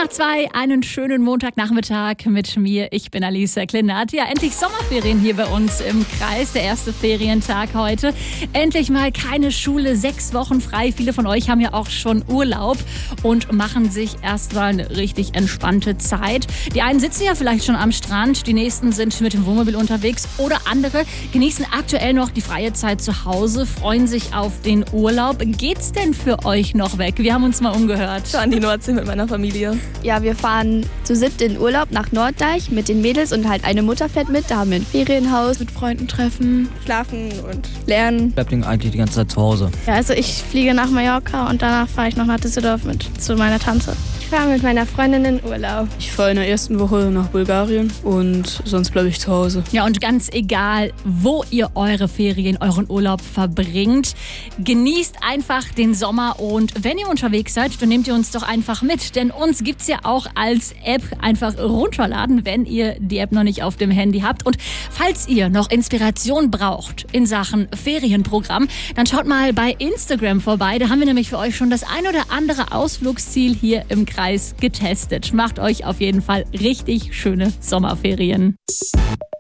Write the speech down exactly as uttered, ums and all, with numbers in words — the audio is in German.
nach zwei, einen schönen Montagnachmittag mit mir. Ich bin Alisa Klinert. Ja, endlich Sommerferien hier bei uns im Kreis. Der erste Ferientag heute. Endlich mal keine Schule, sechs Wochen frei. Viele von euch haben ja auch schon Urlaub und machen sich erstmal eine richtig entspannte Zeit. Die einen sitzen ja vielleicht schon am Strand, die nächsten sind mit dem Wohnmobil unterwegs oder andere genießen aktuell noch die freie Zeit zu Hause, freuen sich auf den Urlaub. Geht's denn für euch noch weg? Wir haben uns mal umgehört. Ich war an die Nordsee mit meiner Familie. Ja, wir fahren zu siebt in Urlaub nach Norddeich mit den Mädels und halt eine Mutter fährt mit. Da haben wir ein Ferienhaus. Mit Freunden treffen, schlafen und lernen. Bleibt eigentlich die ganze Zeit zu Hause. Ja, also ich fliege nach Mallorca und danach fahre ich noch nach Düsseldorf mit zu meiner Tante. Ich fahre mit meiner Freundin in Urlaub. Ich fahre in der ersten Woche nach Bulgarien und sonst bleibe ich zu Hause. Ja, und ganz egal, wo ihr eure Ferien, euren Urlaub verbringt, genießt einfach den Sommer und wenn ihr unterwegs seid, dann nehmt ihr uns doch einfach mit, denn uns gibt's ja auch als App. Einfach runterladen, wenn ihr die App noch nicht auf dem Handy habt. Und falls ihr noch Inspiration braucht in Sachen Ferienprogramm, dann schaut mal bei Instagram vorbei. Da haben wir nämlich für euch schon das ein oder andere Ausflugsziel hier im Kreis getestet. Macht euch auf jeden Fall richtig schöne Sommerferien.